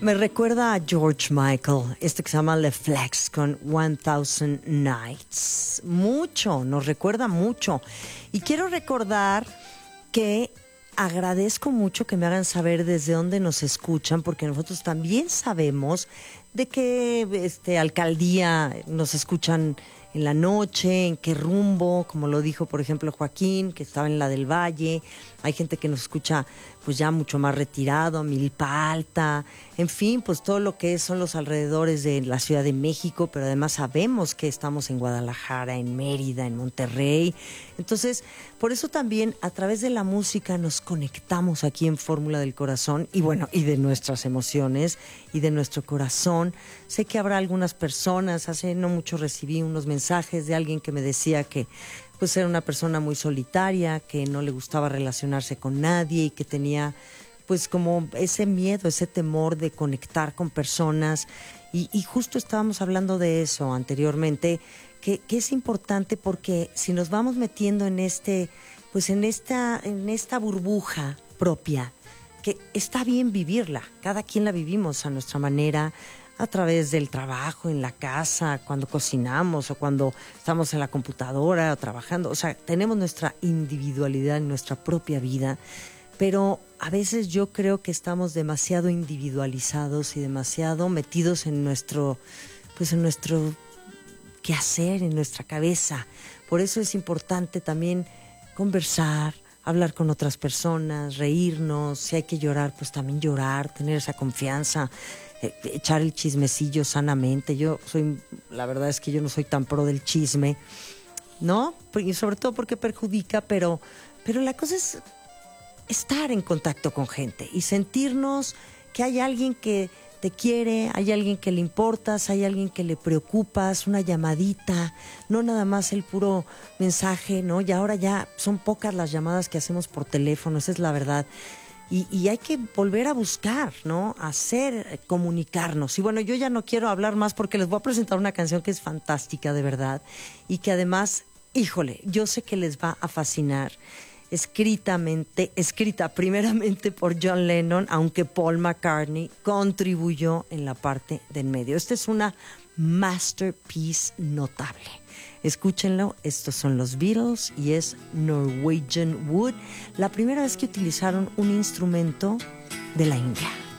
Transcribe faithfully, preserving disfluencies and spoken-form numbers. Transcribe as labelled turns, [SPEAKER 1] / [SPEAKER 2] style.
[SPEAKER 1] Me recuerda a George Michael, este que se llama Le Flex con One Thousand Nights. Mucho, nos recuerda mucho. Y quiero recordar que agradezco mucho que me hagan saber desde dónde nos escuchan, porque nosotros también sabemos de qué este, alcaldía nos escuchan en la noche, en qué rumbo, como lo dijo, por ejemplo, Joaquín, que estaba en la del Valle. Hay gente que nos escucha pues ya mucho más retirado, Milpa Alta, en fin, pues todo lo que son los alrededores de la Ciudad de México, pero además sabemos que estamos en Guadalajara, en Mérida, en Monterrey. Entonces, por eso también a través de la música nos conectamos aquí en Fórmula del Corazón y bueno, y de nuestras emociones y de nuestro corazón. Sé que habrá algunas personas, hace no mucho recibí unos mensajes de alguien que me decía que pues era una persona muy solitaria, que no le gustaba relacionarse con nadie y que tenía pues como ese miedo, ese temor de conectar con personas. Y, y justo estábamos hablando de eso anteriormente, que, que es importante porque si nos vamos metiendo en este, pues en esta, en esta burbuja propia, que está bien vivirla, cada quien la vivimos a nuestra manera, a través del trabajo, en la casa, cuando cocinamos o cuando estamos en la computadora o trabajando. O sea, tenemos nuestra individualidad en nuestra propia vida, pero a veces yo creo que estamos demasiado individualizados y demasiado metidos en nuestro, pues en nuestro quehacer, en nuestra cabeza. Por eso es importante también conversar, hablar con otras personas, reírnos. Si hay que llorar, pues también llorar, tener esa confianza, eh, echar el chismecillo sanamente. Yo soy, la verdad es que yo no soy tan pro del chisme, ¿no? Y sobre todo porque perjudica, pero, pero la cosa es estar en contacto con gente y sentirnos que hay alguien que te quiere, hay alguien que le importas, hay alguien que le preocupas, una llamadita, no nada más el puro mensaje, ¿no? Y ahora ya son pocas las llamadas que hacemos por teléfono, esa es la verdad. Y, y hay que volver a buscar, ¿no? Hacer, comunicarnos. Y bueno, yo ya no quiero hablar más porque les voy a presentar una canción que es fantástica, de verdad, y que además, híjole, yo sé que les va a fascinar. Escritamente, escrita primeramente por John Lennon, aunque Paul McCartney contribuyó en la parte de en medio. Esta es una masterpiece notable. Escúchenlo, estos son los Beatles y es Norwegian Wood, la primera vez que utilizaron un instrumento de la India.